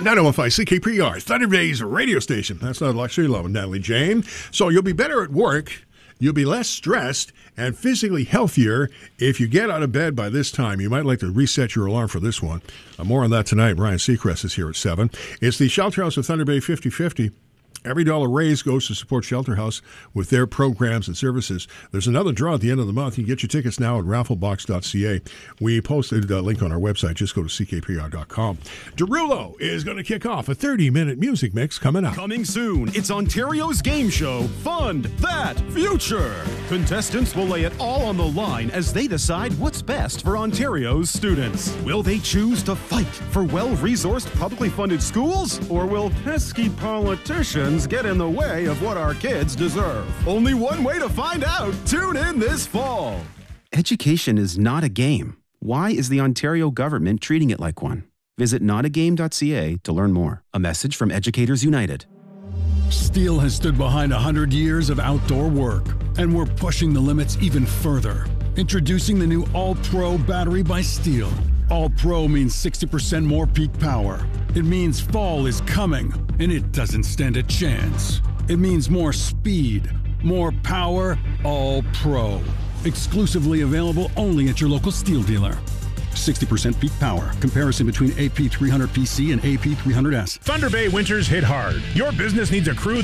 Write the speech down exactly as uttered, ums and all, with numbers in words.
nine oh one five C K P R, Thunder Bay's radio station. That's not Luxury Love with Natalie Jane. So you'll be better at work, you'll be less stressed, and physically healthier if you get out of bed by this time. You might like to reset your alarm for this one. Uh, more on that tonight. Ryan Seacrest is here at seven. It's the Shelter House of Thunder Bay fifty fifty. Every dollar raised goes to support Shelter House with their programs and services. There's another draw at the end of the month. You can get your tickets now at rafflebox dot c a. We posted a link on our website. Just go to c k p r dot com. Derulo is going to kick off a thirty-minute music mix coming up. Coming soon, it's Ontario's game show, Fund That Future. Contestants will lay it all on the line as they decide what's best for Ontario's students. Will they choose to fight for well-resourced, publicly funded schools? Or will pesky politicians get in the way of what our kids deserve? Only one way to find out. Tune in this fall. Education is not a game. Why is the Ontario government treating it like one? Visit not a game dot c a to learn more. A message from Educators United. Steel has stood behind one hundred years of outdoor work, and we're pushing the limits even further. Introducing the new All-Pro battery by Steel. All-Pro means sixty percent more peak power. It means fall is coming, and it doesn't stand a chance. It means more speed, more power, All-Pro. Exclusively available only at your local Steel dealer. sixty percent peak power. Comparison between A P three hundred P C and A P three hundred S. Thunder Bay winters hit hard. Your business needs a crew